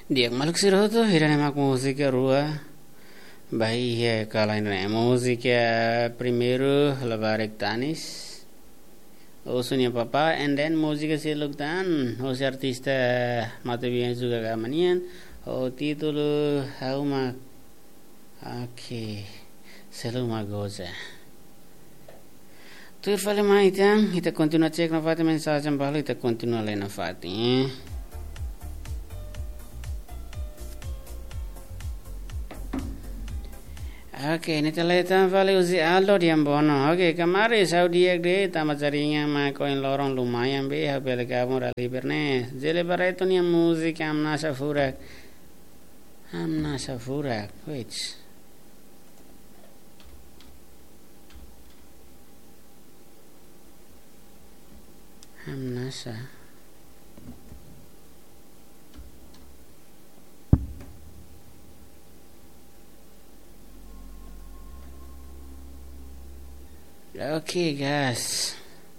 Dia maluk siroto hirane mak música rua. Bahia kalain música primeiro levar tanis. Osunya papa and then música se luktan. Os artista mate bien juga kamanian. O título hauma. Okay. Seluma goza. Tu fale mai tang, kita continua cek na fati mensagem balo, kita continua lei na fati. Okay, ni teletan fale usi aldo diam bono. Okay, kemarin Saudi agde tama jaringa ma koin lorong lumayan be habel kamu rali berne. Jele bara itu ni musik amna safurak. Which Hamnasa. Okay, guys.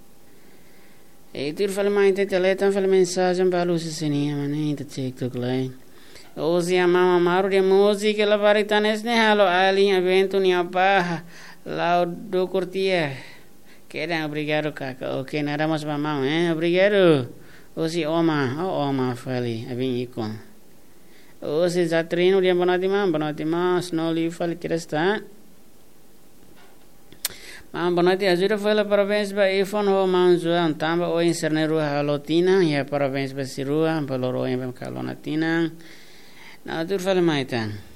Itu fal mainte teletan fal mensagem balu sini mana itu TikTok lain. Osia mama maru dia música la varitanes ne halo ali evento ni apa lao do curtia. Queda obrigado kaka. Okay, nada mais mamão, obrigado. Osi oma fali avin ikon. Osi zatrino dia bonati ma snoli fali kiresta. Mam bonati azura fala parabéns ba iPhone ho manzuan tamba o inserneru halotina ya parabéns ba sirua baloro em kalonatina. Na tur fala maitan.